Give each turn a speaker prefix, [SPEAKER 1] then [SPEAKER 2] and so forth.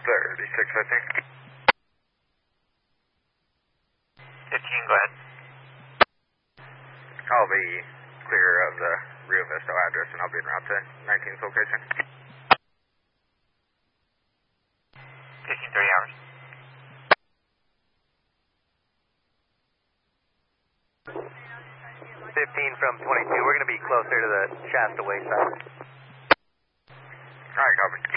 [SPEAKER 1] 36, I think.
[SPEAKER 2] 15, go ahead.
[SPEAKER 1] I'll be clear of the Rio Vista address and I'll be en route to 19th location.
[SPEAKER 2] 15, 30 hours.
[SPEAKER 3] 15 from 22, we're going to be closer to the Shasta Way side.
[SPEAKER 1] Alright, copy.